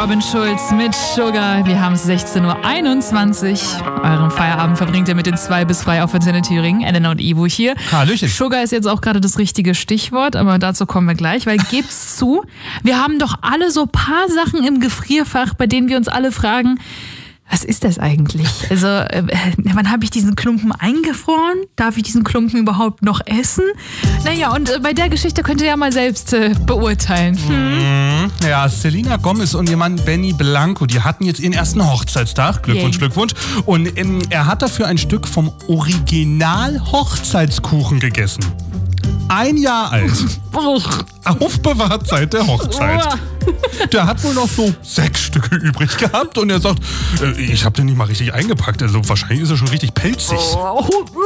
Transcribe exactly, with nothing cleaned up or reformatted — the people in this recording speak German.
Robin Schulz mit Sugar. Wir haben es sechzehn Uhr einundzwanzig. Euren Feierabend verbringt ihr mit den zwei bis frei auf Antenne Thüringen. Elena und Ivo hier. Hallöchen. Sugar ist jetzt auch gerade das richtige Stichwort, aber dazu kommen wir gleich, weil gebt's zu, wir haben doch alle so paar Sachen im Gefrierfach, bei denen wir uns alle fragen, was ist das eigentlich? Also, äh, wann habe ich diesen Klumpen eingefroren? Darf ich diesen Klumpen überhaupt noch essen? Naja, und äh, bei der Geschichte könnt ihr ja mal selbst äh, beurteilen. Hm? Ja, Selena Gomez und ihr Mann Benny Blanco, die hatten jetzt ihren ersten Hochzeitstag. Glückwunsch, Yay. Glückwunsch. Und ähm, er hat dafür ein Stück vom Original-Hochzeitskuchen gegessen. Ein Jahr alt. Aufbewahrt seit der Hochzeit. Der hat wohl noch so sechs Stücke übrig gehabt und er sagt, äh, ich habe den nicht mal richtig eingepackt. Also wahrscheinlich ist er schon richtig pelzig.